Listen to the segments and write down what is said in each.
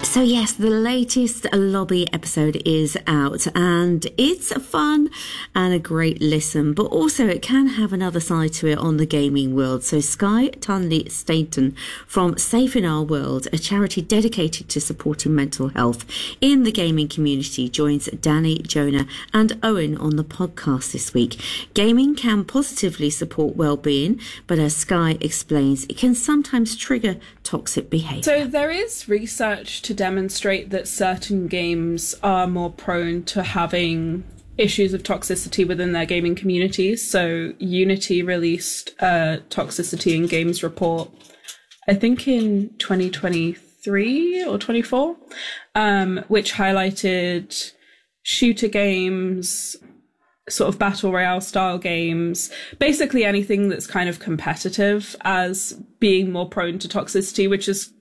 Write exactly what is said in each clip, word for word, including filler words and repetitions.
So yes, the latest Lobby episode is out and it's fun and a great listen, but also it can have another side to it on the gaming world. So Skye Tunley-Stainton from Safe in Our World, a charity dedicated to supporting mental health in the gaming community, joins Danny, Jonah and Owen on the podcast this week. Gaming can positively support well-being, but as Skye explains, it can sometimes trigger toxic behaviour. So there is research to demonstrate that certain games are more prone to having issues of toxicity within their gaming communities. So Unity released a toxicity in games report, I think in twenty twenty-three or twenty-four, um, which highlighted shooter games, sort of battle royale style games, basically anything that's kind of competitive as being more prone to toxicity, which is,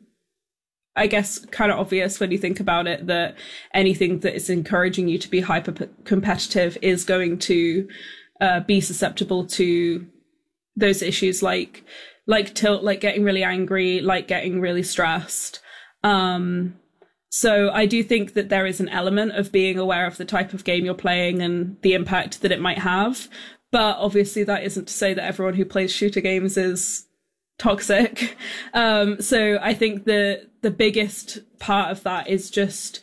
I guess, kind of obvious when you think about it, that anything that is encouraging you to be hyper competitive is going to uh, be susceptible to those issues like like tilt, like getting really angry, like getting really stressed. Um, so I do think that there is an element of being aware of the type of game you're playing and the impact that it might have. But obviously that isn't to say that everyone who plays shooter games is toxic. Um, so I think the the biggest part of that is just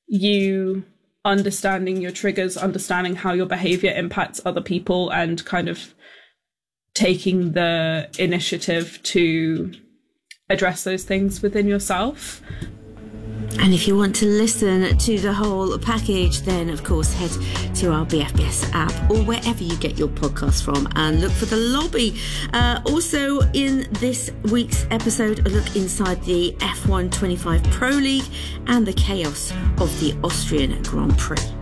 you understanding your triggers, understanding how your behavior impacts other people, and kind of taking the initiative to address those things within yourself. And if you want to listen to the whole package, then of course head to our B F B S app or wherever you get your podcast from and look for The Lobby. Uh, also in this week's episode, a look inside the F one twenty-five Pro League and the chaos of the Austrian Grand Prix.